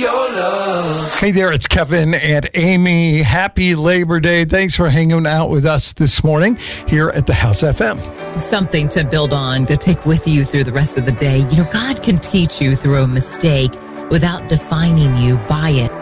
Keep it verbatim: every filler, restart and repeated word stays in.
your love. Hey there, it's Kevin and Amy. Happy Labor Day. Thanks for hanging out with us this morning here at the House F M. Something to build on, to take with you through the rest of the day. You know, God can teach you through a mistake without defining you by it.